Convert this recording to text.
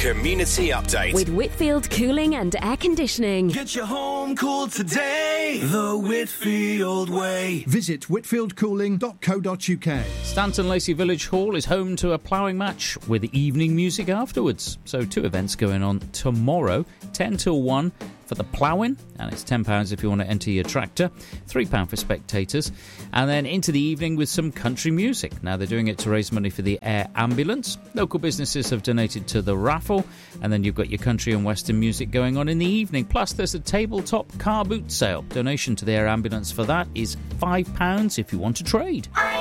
Community Update. With Whitfield Cooling and Air Conditioning. Get your home cooled today the Whitfield way. Visit whitfieldcooling.co.uk. Stanton Lacey Village Hall is home to a ploughing match with evening music afterwards. So 2 events going on tomorrow, 10 till 1 for the ploughing, and it's £10 if you want to enter your tractor, £3 for spectators, and then into the evening with some country music. Now they're doing it to raise money for the air ambulance. Local businesses have donated to the raffle, and then you've got your country and western music going on in the evening. Plus there's a tabletop car boot sale. Donation to the air ambulance for that is £5 if you want to trade. I